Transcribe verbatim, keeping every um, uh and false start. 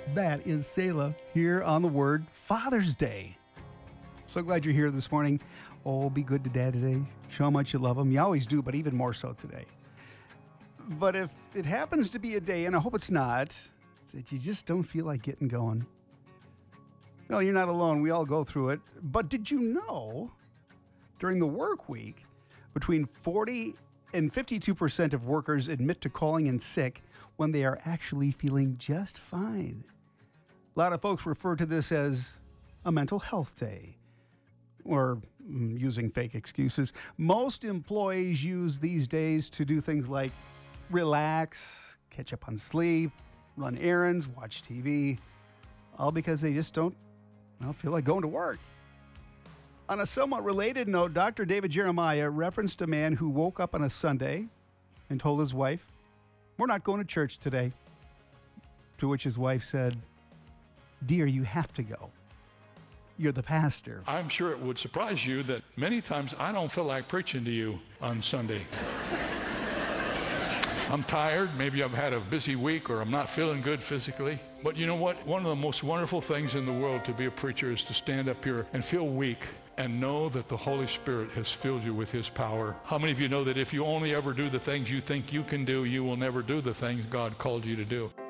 That is Selah here on the Word Father's Day. So glad you're here this morning. Oh, be good to Dad today. Show how much you love him. You always do, but even more so today. But if it happens to be a day, and I hope it's not, that you just don't feel like getting going, well, you're not alone. We all go through it. But did you know during the work week, between forty and fifty-two percent of workers admit to calling in sick when they are actually feeling just fine? A lot of folks refer to this as a mental health day, or mm, using fake excuses. Most employees use these days to do things like relax, catch up on sleep, run errands, watch T V, all because they just don't well, feel like going to work. On a somewhat related note, Doctor David Jeremiah referenced a man who woke up on a Sunday and told his wife, "We're not going to church today." To which his wife said, "Dear, you have to go. You're the pastor." I'm sure it would surprise you that many times I don't feel like preaching to you on Sunday. I'm tired, maybe I've had a busy week, or I'm not feeling good physically. But you know what? One of the most wonderful things in the world to be a preacher is to stand up here and feel weak and know that the Holy Spirit has filled you with His power. How many of you know that if you only ever do the things you think you can do, you will never do the things God called you to do?